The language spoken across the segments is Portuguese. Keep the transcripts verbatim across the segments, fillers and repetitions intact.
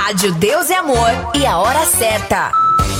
Rádio Deus é Amor e a hora certa.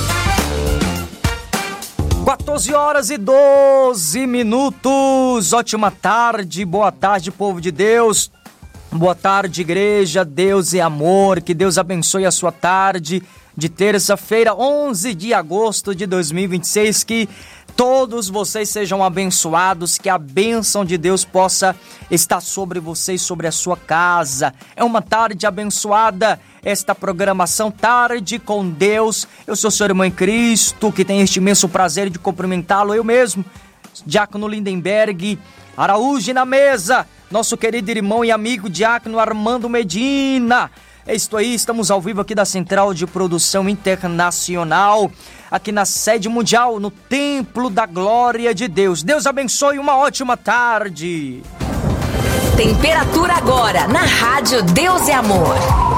quatorze horas e doze minutos. Ótima tarde, boa tarde, povo de Deus. Boa tarde, igreja. Deus é amor. Que Deus abençoe a sua tarde de terça-feira, onze de agosto de dois mil e vinte e seis. Que todos vocês sejam abençoados, que a bênção de Deus possa estar sobre vocês, sobre a sua casa. É uma tarde abençoada, esta programação Tarde com Deus. Eu sou o seu irmão em Cristo, que tem este imenso prazer de cumprimentá-lo, eu mesmo, Diácono Lindenberg Araújo na mesa, nosso querido irmão e amigo Diácono Armando Medina. É isto aí, estamos ao vivo aqui da Central de Produção Internacional, aqui na sede mundial, no Templo da Glória de Deus. Deus abençoe, uma ótima tarde. Temperatura agora na Rádio Deus é Amor.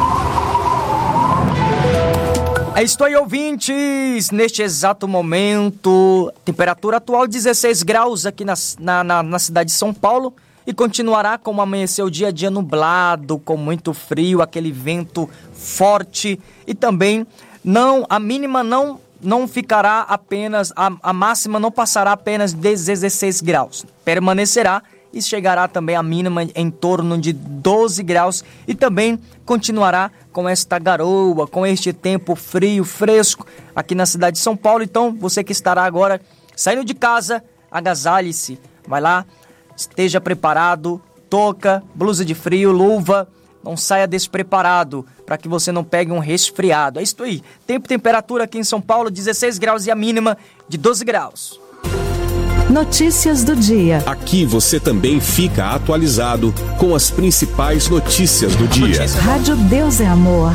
É isto aí, ouvintes, neste exato momento, temperatura atual dezesseis graus aqui na, na, na, na cidade de São Paulo. E continuará como amanheceu o dia a dia nublado, com muito frio, aquele vento forte. E também não, a mínima não, não ficará apenas, a, a máxima não passará apenas de dezesseis graus. Permanecerá e chegará também a mínima em torno de doze graus. E também continuará com esta garoa, com este tempo frio, fresco aqui na cidade de São Paulo. Então, você que estará agora saindo de casa, agasalhe-se, vai lá. Esteja preparado, touca, blusa de frio, luva, não saia despreparado para que você não pegue um resfriado. É isso aí, tempo e temperatura aqui em São Paulo, dezesseis graus e a mínima de doze graus. Notícias do dia. Aqui você também fica atualizado com as principais notícias do dia. Notícia. Rádio Deus é Amor.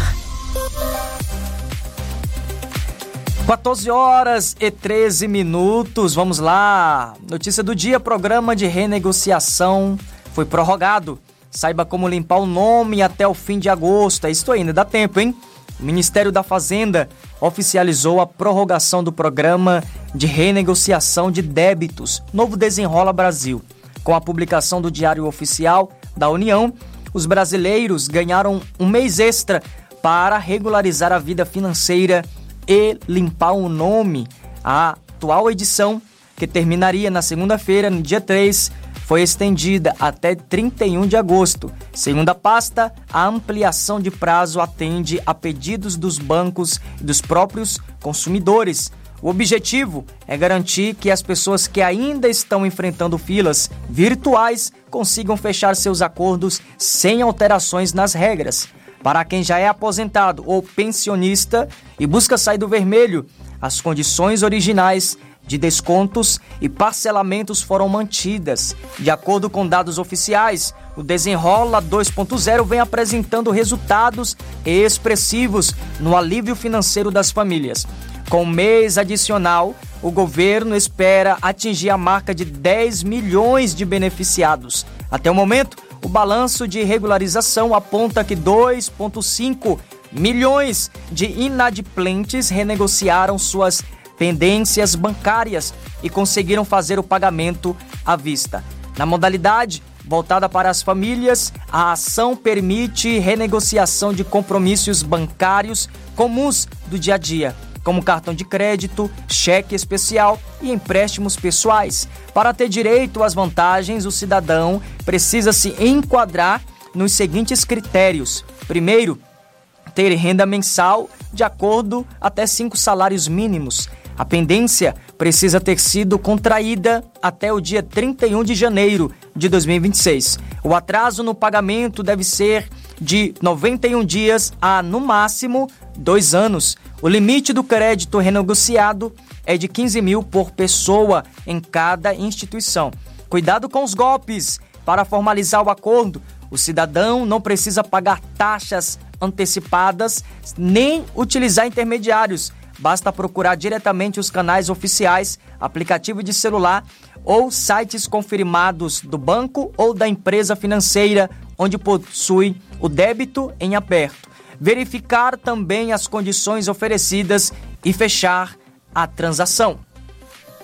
quatorze horas e treze minutos, vamos lá. Notícia do dia, programa de renegociação foi prorrogado. Saiba como limpar o nome até o fim de agosto. É isso ainda, dá tempo, hein? O Ministério da Fazenda oficializou a prorrogação do programa de renegociação de débitos Novo Desenrola Brasil. Com a publicação do Diário Oficial da União, os brasileiros ganharam um mês extra para regularizar a vida financeira e limpar o nome. A atual edição, que terminaria na segunda-feira, no dia três, foi estendida até trinta e um de agosto. Segundo a pasta, a ampliação de prazo atende a pedidos dos bancos e dos próprios consumidores. O objetivo é garantir que as pessoas que ainda estão enfrentando filas virtuais consigam fechar seus acordos sem alterações nas regras. Para quem já é aposentado ou pensionista e busca sair do vermelho, as condições originais de descontos e parcelamentos foram mantidas. De acordo com dados oficiais, o Desenrola dois ponto zero vem apresentando resultados expressivos no alívio financeiro das famílias. Com o mês adicional, o governo espera atingir a marca de dez milhões de beneficiados. Até o momento, o balanço de regularização aponta que dois vírgula cinco milhões de inadimplentes renegociaram suas pendências bancárias e conseguiram fazer o pagamento à vista. Na modalidade voltada para as famílias, a ação permite renegociação de compromissos bancários comuns do dia a dia, como cartão de crédito, cheque especial e empréstimos pessoais. Para ter direito às vantagens, o cidadão precisa se enquadrar nos seguintes critérios. Primeiro, ter renda mensal de acordo até cinco salários mínimos. A pendência precisa ter sido contraída até o dia trinta e um de janeiro de dois mil e vinte e seis. O atraso no pagamento deve ser de noventa e um dias a, no máximo, dois anos. O limite do crédito renegociado é de quinze mil por pessoa em cada instituição. Cuidado com os golpes. Para formalizar o acordo, o cidadão não precisa pagar taxas antecipadas nem utilizar intermediários. Basta procurar diretamente os canais oficiais, aplicativo de celular ou sites confirmados do banco ou da empresa financeira onde possui o débito em aberto. Verificar também as condições oferecidas e fechar a transação.